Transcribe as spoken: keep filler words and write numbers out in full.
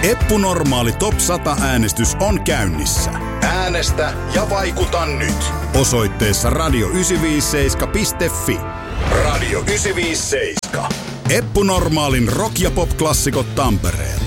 Eppu Normaali Top sata -äänestys on käynnissä. Äänestä ja vaikuta nyt. Osoitteessa radio yhdeksänsataaviisikymmentäseitsemän piste fi. Radio yhdeksänsataaviisikymmentäseitsemän. Eppu Normaalin rock- ja pop-klassikot Tampereella.